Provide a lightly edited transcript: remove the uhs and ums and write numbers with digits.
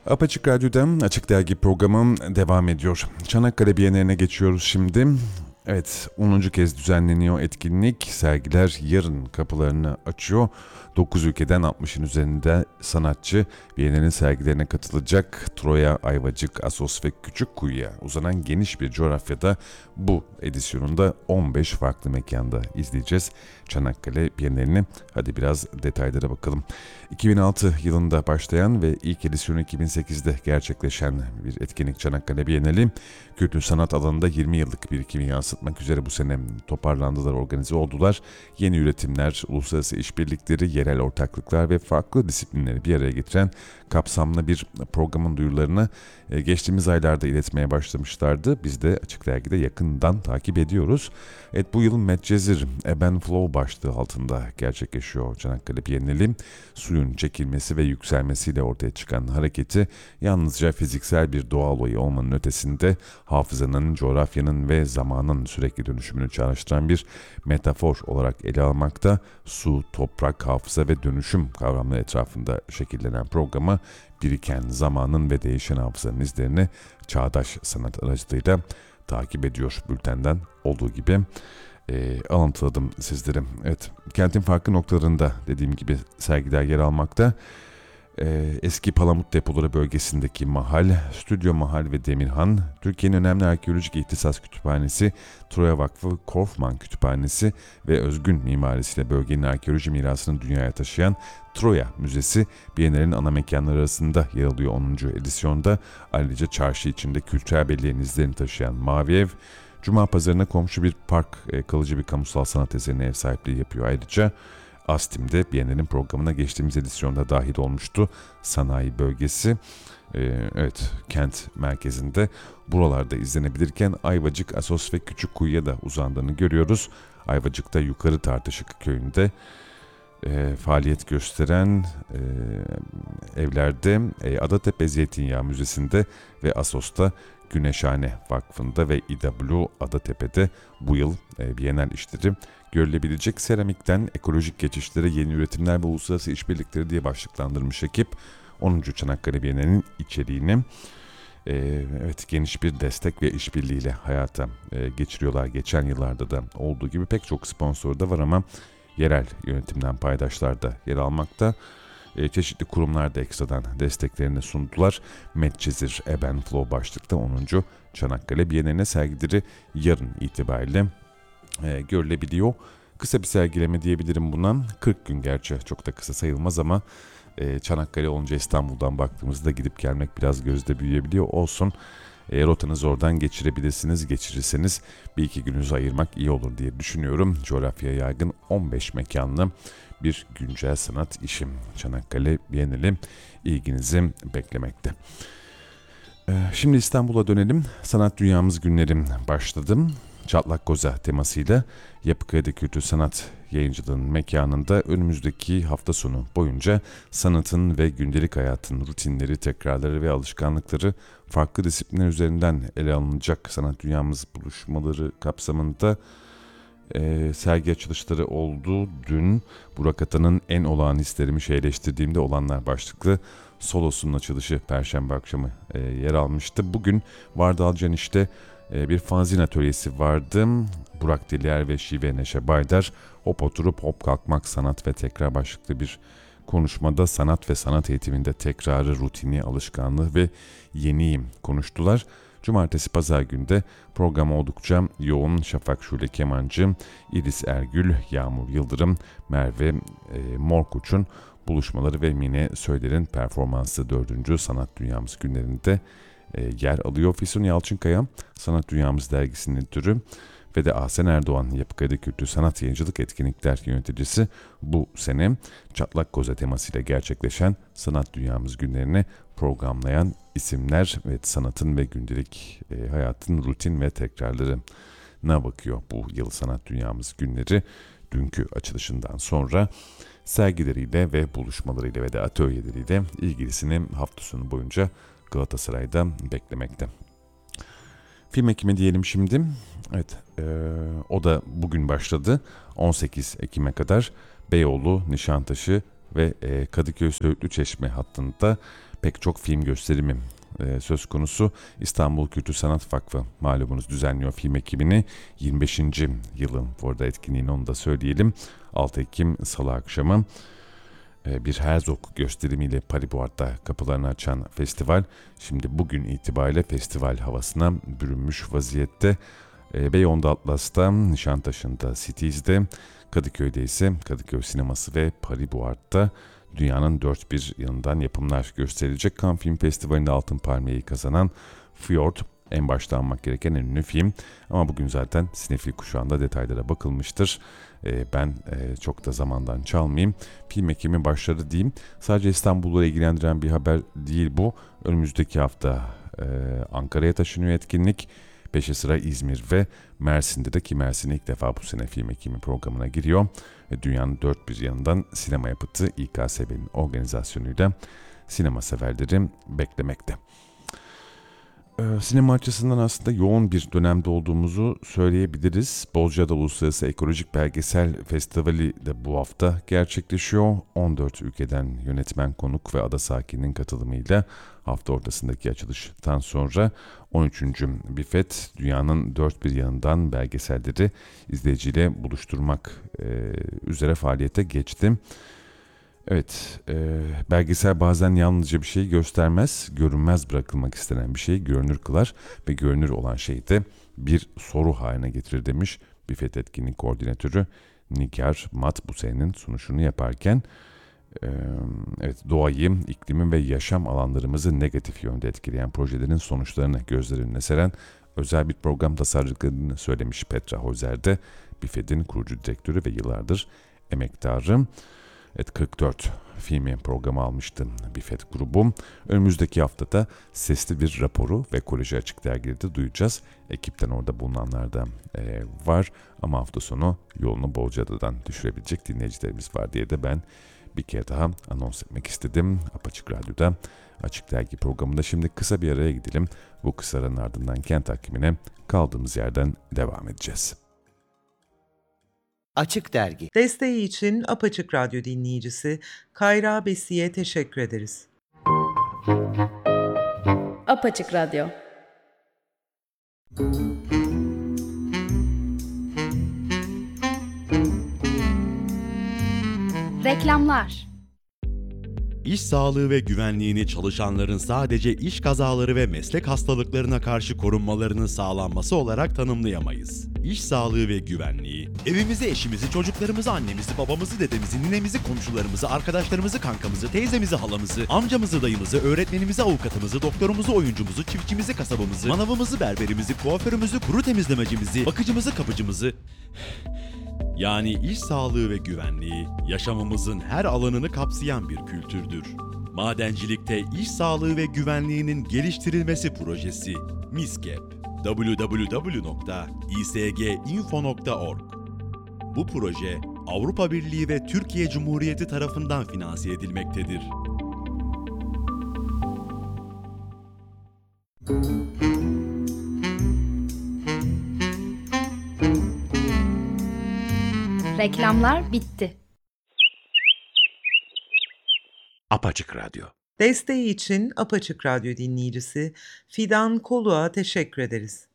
Apaçık Radyo'dan Açık Dergi programım devam ediyor. Çanakkale Bienali'ne geçiyoruz şimdi. Evet, 10. kez düzenleniyor etkinlik. Sergiler yarın kapılarını açıyor. 9 ülkeden 60'ın üzerinde sanatçı Bienal'in sergilerine katılacak. Troya, Ayvacık, Assos ve Küçükkuyu'ya uzanan geniş bir coğrafyada bu edisyonunda 15 farklı mekanda izleyeceğiz Çanakkale Bienalini. Hadi biraz detaylara bakalım. 2006 yılında başlayan ve ilk edisyonu 2008'de gerçekleşen bir etkinlik Çanakkale Bienali, kültür sanat alanında 20 yıllık birikimi yansıtmak üzere bu sene toparlandılar, organize oldular. Yeni üretimler, uluslararası işbirlikleri, yerel ortaklıklar ve farklı disiplinleri bir araya getiren kapsamlı bir programın duyurularını geçtiğimiz aylarda iletmeye başlamışlardı. Biz de Açık Dergi'de yakından takip ediyoruz. Evet, bu yıl Medcezir Ebb and Flow başlığı altında gerçekleşiyor Çanakkale Bienali. Suyun çekilmesi ve yükselmesiyle ortaya çıkan hareketi yalnızca fiziksel bir doğa olayı olmanın ötesinde hafızanın, coğrafyanın ve zamanın sürekli dönüşümünü çağrıştıran bir metafor olarak ele almakta. Su, toprak, hafıza ve dönüşüm kavramları etrafında şekillenen programı biriken zamanın ve değişen hafızanın izlerini çağdaş sanat aracılığıyla takip ediyor. Bültenden olduğu gibi alıntıladım sizlere. Evet, kentin farklı noktalarında dediğim gibi sergiler yer almakta. Eski Palamut depoları bölgesindeki Mahal, Stüdyo Mahal ve Demirhan, Türkiye'nin önemli arkeolojik ihtisas kütüphanesi, Troya Vakfı Korfman Kütüphanesi ve özgün mimarisiyle bölgenin arkeoloji mirasını dünyaya taşıyan Troya Müzesi, Bienal'in ana mekanları arasında yer alıyor 10. edisyonda. Ayrıca çarşı içinde kültürel belleğin izlerini taşıyan Mavi Ev, Cuma pazarına komşu bir park kalıcı bir kamusal sanat eserine ev sahipliği yapıyor. Ayrıca Astim'de Bienal'in programına geçtiğimiz edisyonda dahil olmuştu. Sanayi bölgesi, evet, kent merkezinde buralarda izlenebilirken Ayvacık, Assos ve Küçükkuyu'ya da uzandığını görüyoruz. Ayvacık'ta Yukarı Tartışık köyünde faaliyet gösteren evlerde, Adatepe Zeytinyağı Müzesi'nde ve Assos'ta Güneşhane Vakfı'nda ve İW Adatepe'de bu yıl Bienal işleri görülebilecek. Seramikten ekolojik geçişlere, yeni üretimler ve uluslararası işbirlikleri diye başlıklandırmış ekip 10. Çanakkale Bienali'nin içeriğini evet, geniş bir destek ve işbirliğiyle hayata geçiriyorlar. Geçen yıllarda da olduğu gibi pek çok sponsor da var ama yerel yönetimden paydaşlar da yer almakta. Çeşitli kurumlar da ekstradan desteklerini sundular. Medcezir Ebb and Flow başlıkta 10. Çanakkale Bienali'ne sergileri yarın itibariyle görülebiliyor. Kısa bir sergileme diyebilirim buna. 40 gün, gerçi çok da kısa sayılmaz ama Çanakkale olunca İstanbul'dan baktığımızda gidip gelmek biraz gözde büyüyebiliyor. Olsun. Rotanızı oradan geçirebilirsiniz. Geçirirseniz bir iki gününüzü ayırmak iyi olur diye düşünüyorum. Coğrafyaya yaygın 15 mekanlı bir güncel sanat işim. Çanakkale Bienali ilginizi beklemekte. Şimdi İstanbul'a dönelim. Sanat Dünyamız günleri başladı. Çatlak Koza temasıyla Yapı Kültür Sanat Yayıncılığı'nın mekanında önümüzdeki hafta sonu boyunca sanatın ve gündelik hayatın rutinleri, tekrarları ve alışkanlıkları farklı disiplinler üzerinden ele alınacak sanat dünyamız buluşmaları kapsamında sergi açılışları oldu. Dün Burak Atan'ın En Olağan Hislerimi Şeyleştirdiğimde Olanlar başlıklı solosunun açılışı Perşembe akşamı yer almıştı. Bugün Vardal Caniş'te bir fanzin atölyesi vardı. Burak Dilyer ve Şive Neşe Baydar Hop Oturup Hop Kalkmak Sanat ve Tekrar başlıklı bir konuşmada sanat ve sanat eğitiminde tekrarı, rutini, alışkanlığı ve yeniyim konuştular. Cumartesi pazar günde program oldukça yoğun. Şafak Şule Kemancı, İris Ergül, Yağmur Yıldırım, Merve Morkuç'un buluşmaları ve Mine Söyler'in performansı 4. Sanat Dünyamız günlerinde yer alıyor. Füsun Yalçınkaya, Sanat Dünyamız dergisinin editörü ve de Ahsen Erdoğan, Yapı Kültür Sanat Yayıncılık Etkinlikler Yöneticisi, bu sene Çatlak Koza temasıyla gerçekleşen Sanat Dünyamız günlerini programlayan isimler ve sanatın ve gündelik hayatın rutin ve tekrarlarına bakıyor bu yıl Sanat Dünyamız günleri. Dünkü açılışından sonra sergileriyle ve buluşmalarıyla ve de atölyeleriyle ilgilisini hafta sonu boyunca Galatasaray'da beklemekte. Film ekimi diyelim şimdi. Evet, o da bugün başladı. 18 Ekim'e kadar Beyoğlu, Nişantaşı ve Kadıköy Söğütlü Çeşme hattında pek çok film gösterimi söz konusu. İstanbul Kültür Sanat Vakfı malumunuz düzenliyor film ekibini. 25. yılın bu arada etkinliğini onu da söyleyelim. 6 Ekim Salı akşamı bir Herzog gösterimiyle Paris Boğaz'da kapılarını açan festival şimdi bugün itibariyle festival havasına bürünmüş vaziyette. Beyoğlu'nda Atlas'ta, Nişantaşı'nda Cities'de, Kadıköy'de ise Kadıköy Sineması ve Paris Boğaz'da dünyanın dört bir yanından yapımlar gösterilecek. Cannes Film Festivali'nde Altın Palmiye'yi kazanan Fjord en başta almak gereken en ünlü film. Ama bugün zaten sinefil kuşağında detaylara bakılmıştır. Ben çok da zamandan çalmayayım. Film ekimi başladı diyeyim. Sadece İstanbul'u ilgilendiren bir haber değil bu. Önümüzdeki hafta Ankara'ya taşınıyor etkinlik. Peşi sıra İzmir ve Mersin'de de ki Mersin ilk defa bu sene film ekimi programına giriyor. Dünyanın dört bir yanından sinema yapıtı İKSV'nin organizasyonuyla sinema severleri beklemekte. Sinema açısından aslında yoğun bir dönemde olduğumuzu söyleyebiliriz. Bozcaada Uluslararası Ekolojik Belgesel Festivali de bu hafta gerçekleşiyor. 14 ülkeden yönetmen, konuk ve ada sakininin katılımıyla hafta ortasındaki açılıştan sonra 13. Bifet dünyanın dört bir yanından belgeselleri izleyiciyle buluşturmak üzere faaliyete geçti. Evet, belgesel bazen yalnızca bir şey göstermez, görünmez bırakılmak istenen bir şeyi görünür kılar ve görünür olan şeyi de bir soru haline getirir demiş Bifet Etkinlik Koordinatörü Nigar Mat bu senenin sunuşunu yaparken. Evet, doğayı, iklimi ve yaşam alanlarımızı negatif yönde etkileyen projelerin sonuçlarını gözler önüne seren özel bir program tasarladıklarını söylemiş Petra Heuser de Bifet'in kurucu direktörü ve yıllardır emektarı. Evet, 44 filmi programı almıştı Bifet grubu. Önümüzdeki haftada sesli bir raporu ve Ekoloji Açık Dergi'de de duyacağız. Ekipten orada bulunanlar da var ama hafta sonu yolunu Bozcaada'dan düşürebilecek dinleyicilerimiz var diye de ben bir kere daha anons etmek istedim. Apaçık Radyo'da Açık Dergi programında şimdi kısa bir araya gidelim. Bu kısa aranın ardından kent takvimine kaldığımız yerden devam edeceğiz. Açık Dergi. Desteği için Apaçık Radyo dinleyicisi Kayra Besi'ye teşekkür ederiz. Apaçık Radyo. Reklamlar. İş sağlığı ve güvenliğini çalışanların sadece iş kazaları ve meslek hastalıklarına karşı korunmalarının sağlanması olarak tanımlayamayız. İş sağlığı ve güvenliği, evimizi, eşimizi, çocuklarımızı, annemizi, babamızı, dedemizi, ninemizi, komşularımızı, arkadaşlarımızı, kankamızı, teyzemizi, halamızı, amcamızı, dayımızı, öğretmenimizi, avukatımızı, doktorumuzu, oyuncumuzu, çiftçimizi, kasabımızı, manavımızı, berberimizi, kuaförümüzü, kuru temizlemecimizi, bakıcımızı, kapıcımızı... Yani iş sağlığı ve güvenliği, yaşamımızın her alanını kapsayan bir kültürdür. Madencilikte iş sağlığı ve güvenliğinin geliştirilmesi projesi MİSGEP, www.isginfo.org. Bu proje Avrupa Birliği ve Türkiye Cumhuriyeti tarafından finanse edilmektedir. Reklamlar bitti. Apaçık Radyo. Desteği için Apaçık Radyo dinleyicisi Fidan Koluğ'a teşekkür ederiz.